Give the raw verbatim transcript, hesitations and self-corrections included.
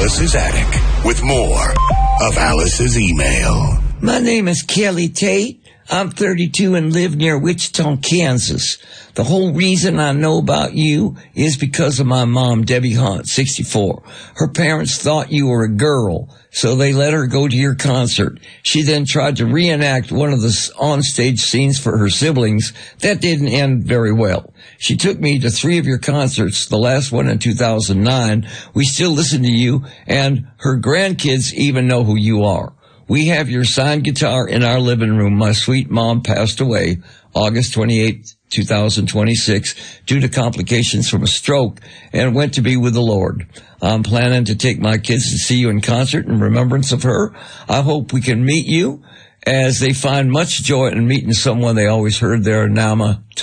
Alice's Attic with more of Alice's email. My name is Kelly Tate. I'm thirty-two and live near Wichita, Kansas. The whole reason I know about you is because of my mom, Debbie Hunt, sixty-four. Her parents thought you were a girl, so they let her go to your concert. She then tried to reenact one of the onstage scenes for her siblings. That didn't end very well. She took me to three of your concerts, the last one in two thousand nine. We still listen to you, and her grandkids even know who you are. We have your signed guitar in our living room. My sweet mom passed away August twenty-eighth, two thousand twenty-six, due to complications from a stroke, and went to be with the Lord. I'm planning to take my kids to see you in concert in remembrance of her. I hope we can meet you, as they find much joy in meeting someone they always heard their Nama